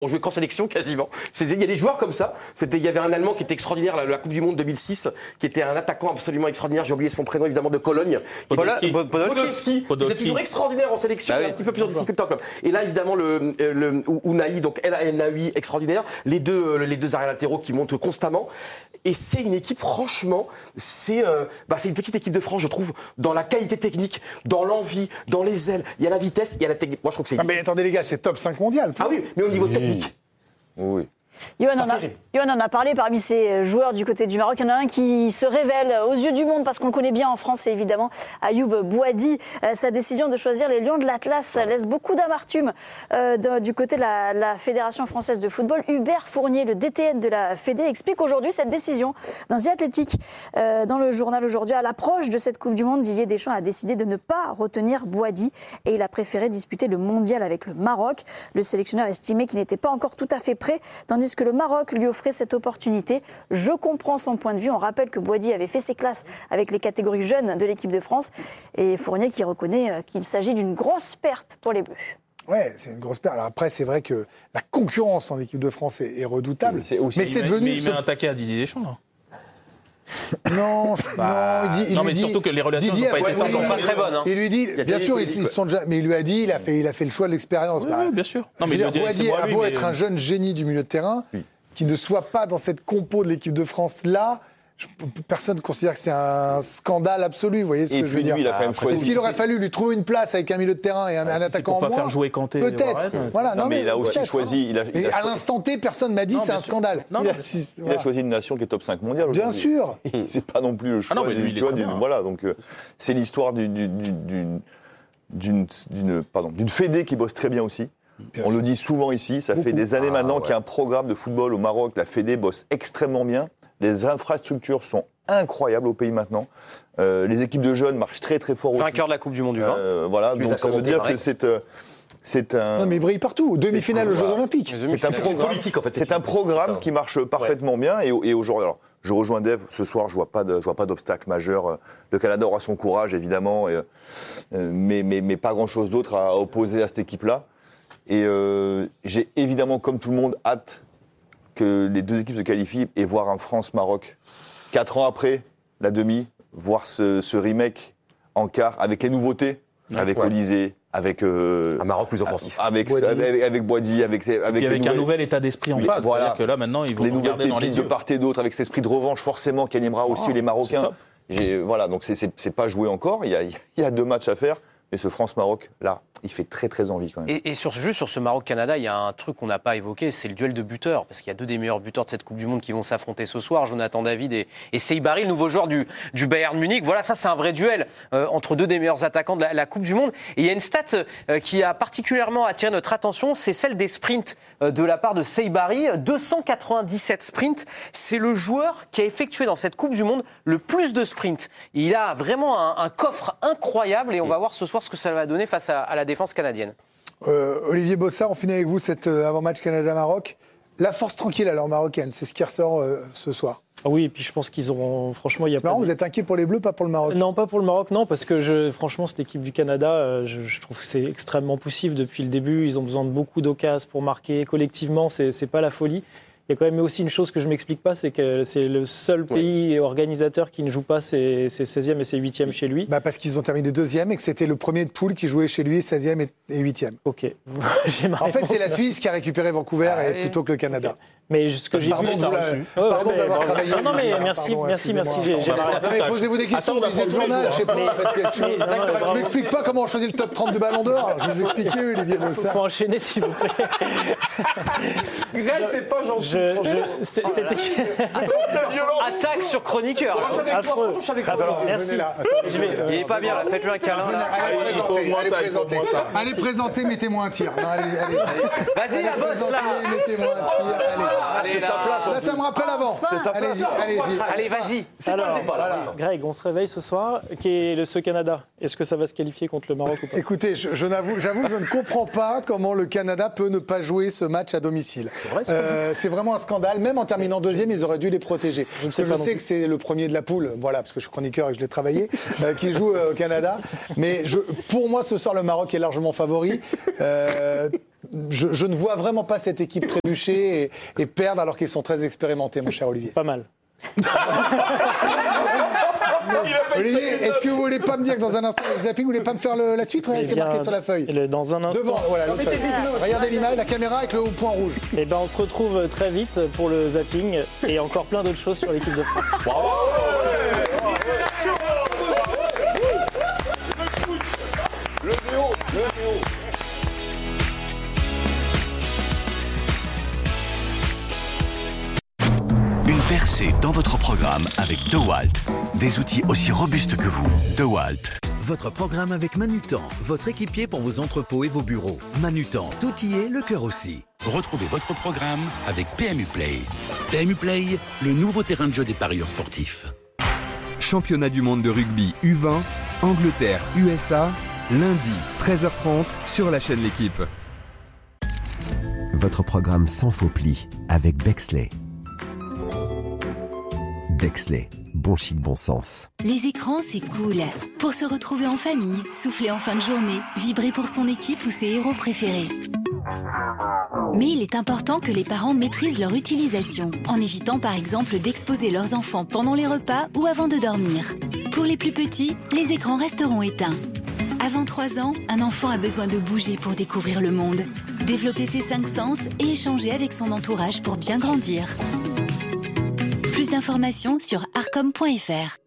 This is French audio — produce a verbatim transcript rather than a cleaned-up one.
On jouait qu'en sélection quasiment. Il y a des joueurs comme ça. C'était, il y avait un Allemand qui était extraordinaire, la, la Coupe du Monde deux mille six, qui était un attaquant absolument extraordinaire. J'ai oublié son prénom évidemment de Cologne. Podolski. Podolski. Il était toujours extraordinaire en sélection, bah oui. Un petit peu plus en difficulté en club. Et là évidemment le, le Unai, donc El Ainaoui, extraordinaire. Les deux, les deux arrières latéraux qui montent constamment. Et c'est une équipe, franchement, c'est, euh, bah, c'est une petite équipe de France, je trouve, dans la qualité technique, dans l'envie, dans les ailes. Il y a la vitesse, il y a la technique. Moi, je trouve que c'est. Ah mais attendez les gars, c'est top cinq mondial. Ah oui, mais au niveau technique. Oui. Yoann en, a, en a parlé parmi ces joueurs du côté du Maroc. Il y en a un qui se révèle aux yeux du monde parce qu'on le connaît bien en France, c'est évidemment Ayoub Boadi. Euh, sa décision de choisir les Lions de l'Atlas laisse beaucoup d'amertume euh, de, du côté de la, la Fédération française de football. Hubert Fournier, le D T N de la Fédé, explique aujourd'hui cette décision dans The Athletic. Euh, dans le journal aujourd'hui, à l'approche de cette Coupe du Monde, Didier Deschamps a décidé de ne pas retenir Boadi et il a préféré disputer le mondial avec le Maroc. Le sélectionneur estimait qu'il n'était pas encore tout à fait prêt, tandis que le Maroc lui offrait cette opportunité. Je comprends son point de vue. On rappelle que Boadi avait fait ses classes avec les catégories jeunes de l'équipe de France et Fournier qui reconnaît qu'il s'agit d'une grosse perte pour les Bleus. Ouais, c'est une grosse perte. Alors après, c'est vrai que la concurrence en équipe de France est, est redoutable. C'est aussi, mais c'est met, devenu. Mais il met un taquet à Didier Deschamps, là. Non, je, bah, non, il dit, non il mais dit, surtout que les relations Didier n'ont pas été ouais, simples. pas très bonnes. Hein. Il lui dit, bien sûr, ils, ils sont déjà, mais il lui a dit, il a fait, il a fait le choix de l'expérience. Oui, bah, oui, bien sûr. Non, mais dire, il Boadi a beau mais... être un jeune génie du milieu de terrain, oui. Qui ne soit pas dans cette compo de l'équipe de France là. Je, personne ne considère que c'est un scandale absolu, vous voyez ce et que je veux dire. Lui, il a quand même choisi. Est-ce qu'il aurait fallu lui trouver une place avec un milieu de terrain et un, ah, un si attaquant en moins ? Pour pas faire jouer Kanté. Peut-être. Voilà. Non, non, mais, mais il a aussi choisi. Il a, il mais a à l'instant T, personne m'a dit non, c'est un sûr. Scandale. Non, il, a, si, il voilà. a choisi une nation qui est top cinq mondial. Bien sûr. C'est pas non plus le choix. Ah non, mais lui, du, il est voilà. Donc euh, c'est l'histoire du, du, du, d'une, d'une, d'une, pardon, d'une fédé qui bosse très bien aussi. Bien On sûr. Le dit souvent ici. Ça Beaucoup. fait des années ah, maintenant ouais. qu'il y a un programme de football au Maroc. La fédé bosse extrêmement bien. Les infrastructures sont incroyables au pays maintenant. Euh, les équipes de jeunes marchent très très fort aussi. Vainqueur de la Coupe du Monde du vin. Euh, voilà, donc ça veut dire pareil. que c'est, euh, c'est un. Non mais il brille partout. Demi-finale aux Jeux Olympiques. C'est un programme politique en fait. C'est, c'est un programme qui marche parfaitement ouais. bien et, et aujourd'hui. Alors, je rejoins Dave. Ce soir, je vois pas de, je vois pas d'obstacle majeur. Le Canada aura son courage évidemment, et, euh, mais, mais mais pas grand chose d'autre à opposer à cette équipe-là. Et euh, j'ai évidemment, comme tout le monde, hâte que les deux équipes se qualifient et voir un France-Maroc. Quatre ans après, la demi, voir ce, ce remake en quart avec les nouveautés, ouais, avec ouais. Olysée, avec... Euh, un Maroc plus offensif. Avec Boadi, avec, avec, Boadi, avec, avec, et avec un nouvel état d'esprit en oui, face. Voilà. C'est-à-dire que là, maintenant, ils vont les regarder dans les yeux. De part et d'autre, avec cet esprit de revanche, forcément, qui animera aussi oh, les Marocains. J'ai, voilà, donc c'est, c'est, c'est pas joué encore. Il y a, il y a deux matchs à faire. Mais ce France-Maroc, là, il fait très très envie quand même. Et, et sur, juste sur ce Maroc-Canada, il y a un truc qu'on n'a pas évoqué, c'est le duel de buteurs. Parce qu'il y a deux des meilleurs buteurs de cette Coupe du Monde qui vont s'affronter ce soir, Jonathan David et, et Seybarri, le nouveau joueur du, du Bayern Munich. Voilà, ça c'est un vrai duel euh, entre deux des meilleurs attaquants de la, la Coupe du Monde. Et il y a une stat euh, qui a particulièrement attiré notre attention, c'est celle des sprints euh, de la part de Seybarri. deux cent quatre-vingt-dix-sept sprints, c'est le joueur qui a effectué dans cette Coupe du Monde le plus de sprints. Il a vraiment un, un coffre incroyable et on va voir ce soir ce que ça va donner face à, à la défense canadienne. Euh, Olivier Bossard, on finit avec vous cet euh, avant-match Canada-Maroc. La force tranquille alors marocaine, c'est ce qui ressort euh, ce soir. Ah oui, et puis je pense qu'ils auront... Franchement, il y a c'est marrant, pas... vous êtes inquiet pour les Bleus, pas pour le Maroc? Non, pas pour le Maroc, non, parce que je, franchement, cette équipe du Canada, euh, je, je trouve que c'est extrêmement poussif depuis le début. Ils ont besoin de beaucoup d'occasions pour marquer. Collectivement, c'est, c'est pas la folie. Il y a quand même aussi une chose que je ne m'explique pas, c'est que c'est le seul pays ouais. organisateur qui ne joue pas ses, ses seizièmes et ses huitièmes chez lui. Bah parce qu'ils ont terminé deuxième et que c'était le premier de poule qui jouait chez lui seizième et huitième. Ok. J'ai ma en réponse, fait, c'est la Suisse qui a récupéré Vancouver ah, et plutôt que le Canada. Okay. Mais ce que j'ai pardon vu... De la... ouais, pardon ouais, d'avoir ouais, travaillé. Non, non, mais merci, pardon, merci, merci. J'ai, j'ai ma réponse. Non, posez-vous des questions, Attends, lisez le journal, je sais pas, faites quelque chose. Non, non, je ne m'explique pas comment on choisit le top trente du Ballon d'Or. Je vous expliquais, Olivier Bossard. Il faut enchaîner, s'il vous plaît. Xavier, t'es pas gentil. Je, je, c'est, c'était... Attaque sur chroniqueur. Affreux. Merci. Il est pas bien, là. Faites-le un câlin. Allez présenter, mettez-moi un tir. Vas-y, la bosse, là. Mettez-moi un tir, allez. C'est sa place. Là, ça me rappelle avant. Allez-y, allez-y. Allez, vas-y. C'est Alors, pas voilà. Greg, on se réveille ce soir. Qui est le ce Canada? Est-ce que ça va se qualifier contre le Maroc ou pas? Écoutez, je, je n'avoue, j'avoue que je ne comprends pas comment le Canada peut ne pas jouer ce match à domicile. C'est, vrai, c'est, euh, c'est vraiment un scandale. Même en terminant deuxième, ils auraient dû les protéger. Je, ne sais, je sais que c'est le premier de la poule, voilà, parce que je suis chroniqueur et que je l'ai travaillé, euh, qui joue euh, au Canada. Mais je, pour moi, ce soir, le Maroc est largement favori. Euh, je, je ne vois vraiment pas cette équipe trébucher et, et perdre alors qu'ils sont très expérimentés, mon cher Olivier. Pas mal. Olivier, est-ce que vous voulez pas me dire que dans un instant, le zapping, vous voulez pas me faire le, la suite? Ouais, c'est marqué sur la feuille. Le, dans un instant. Devant, voilà, l'autre feuille. Regardez l'image, la caméra avec le point rouge. Et ben, on se retrouve très vite pour le zapping et encore plein d'autres choses sur l'équipe de France. Bravo. Le néo, le néo. Une percée dans votre programme avec DeWalt. Des outils aussi robustes que vous. DeWalt. Votre programme avec Manutan, votre équipier pour vos entrepôts et vos bureaux. Manutan, tout y est, le cœur aussi. Retrouvez votre programme avec P M U Play. P M U Play, le nouveau terrain de jeu des parieurs sportifs. Championnat du monde de rugby U vingt, Angleterre U S A, lundi treize heures trente sur la chaîne L'Équipe. Votre programme sans faux plis avec Bexley. Bexley, bon chic, bon sens. Les écrans, c'est cool. Pour se retrouver en famille, souffler en fin de journée, vibrer pour son équipe ou ses héros préférés. Mais il est important que les parents maîtrisent leur utilisation, en évitant par exemple d'exposer leurs enfants pendant les repas ou avant de dormir. Pour les plus petits, les écrans resteront éteints. Avant trois ans, un enfant a besoin de bouger pour découvrir le monde, développer ses cinq sens et échanger avec son entourage pour bien grandir. Plus d'informations sur arcom point f r.